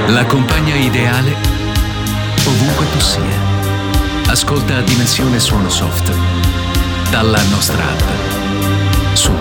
La compagna ideale ovunque tu sia. Ascolta Dimensione Suono Soft dalla nostra app.